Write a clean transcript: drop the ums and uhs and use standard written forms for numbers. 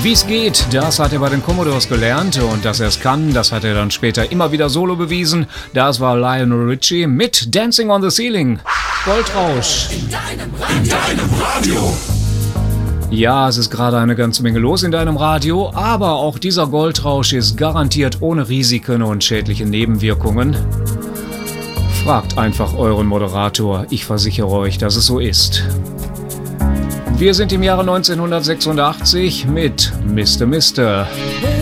Wie's geht, das hat er bei den Commodores gelernt und dass er es kann, das hat er dann später immer wieder solo bewiesen. Das war Lionel Richie mit Dancing on the Ceiling. Goldrausch. In deinem Radio. Ja, es ist gerade eine ganze Menge los in deinem Radio, aber auch dieser Goldrausch ist garantiert ohne Risiken und schädliche Nebenwirkungen. Fragt einfach euren Moderator, ich versichere euch, dass es so ist. Wir sind im Jahre 1986 mit Mr. Mister.